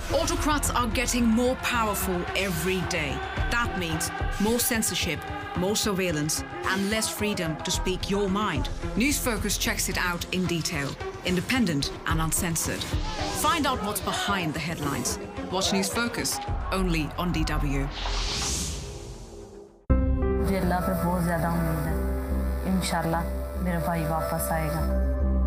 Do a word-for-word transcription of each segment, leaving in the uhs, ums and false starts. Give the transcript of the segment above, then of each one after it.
Autocrats are getting more powerful every day. That means more censorship, more surveillance, and less freedom to speak your mind. News Focus checks it out in detail, independent and uncensored. Find out what's behind the headlines. Watch News Focus, only on D W. मुझे अल्लाह पे बहुत ज़्यादा उम्मीद है। इंशाल्लाह मेरा भाई वापस आएगा।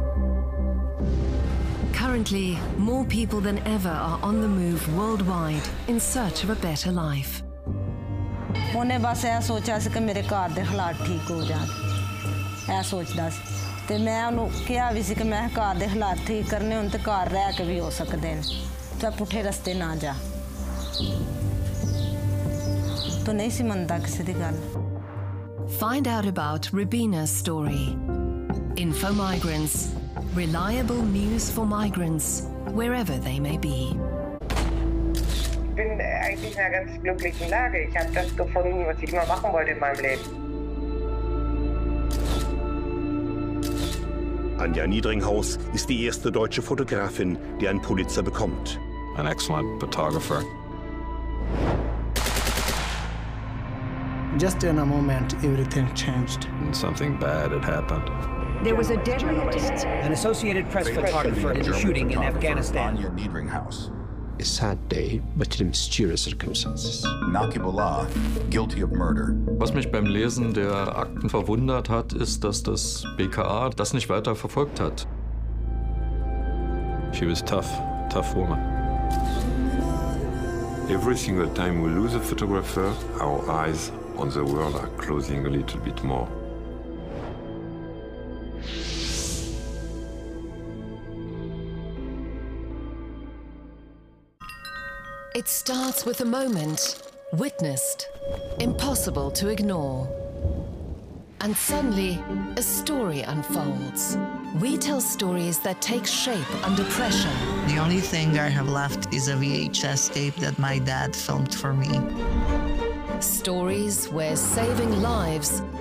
Currently, more people than ever are on the move worldwide in search of a better life. उन्हें बस ऐ सोचा सी कि मेरे घर दे हालात ठीक हो जान। ऐ सोचदा सी ते मैं उन्हें कहा भी सी कि मैं घर दे हालात ठीक करने होन ते घर रह के भी हो सकदे न। तो पुठे रस्ते ना जा। तो नहीं सी मनदा किसी दी गल। Find out about Rubina's story. Info Migrants. Reliable news for migrants, wherever they may be. Ich bin eigentlich in einer ganz glücklichen Lage. Ich habe das gefunden, was ich immer machen wollte in meinem Leben. Anja Niedringhaus ist die erste deutsche Fotografin, die einen Pulitzer bekommt. An excellent photographer. Just in a moment, everything changed. And something bad had happened. There was a deadly attack. An Associated Press photographer in the shooting in Afghanistan. Anja Niedringhaus. A sad day, but in mysterious circumstances. Naqibullah, guilty of murder. Was mich beim Lesen der Akten verwundert hat, ist, dass das B K A das nicht weiter verfolgt hat. She was tough, tough woman. Every single time we lose a photographer, our eyes on the world are closing a little bit more. It starts with a moment, witnessed, impossible to ignore. And suddenly, a story unfolds. We tell stories that take shape under pressure. The only thing I have left is a V H S tape that my dad filmed for me. Stories where saving lives